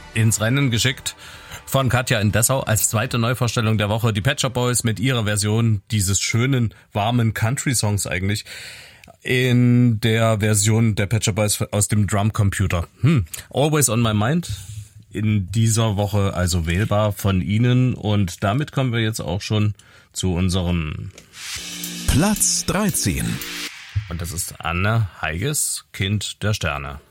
ins Rennen geschickt von Katja in Dessau als zweite Neuvorstellung der Woche. Die Pet Shop Boys mit ihrer Version dieses schönen, warmen Country-Songs eigentlich in der Version der Pet Shop Boys aus dem Drumcomputer. Always on my mind. In dieser Woche also wählbar von Ihnen. Und damit kommen wir jetzt auch schon zu unserem Platz 13. Und das ist Anne Heiges, Kind der Sterne.